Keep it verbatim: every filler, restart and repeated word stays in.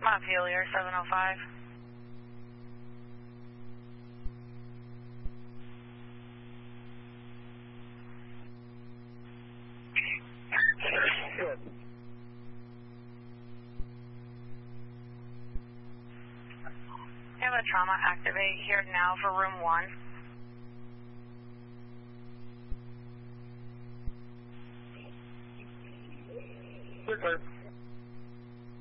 Montpelier, seven oh five. Good. We have a trauma activate here now for room one. Clear, clear.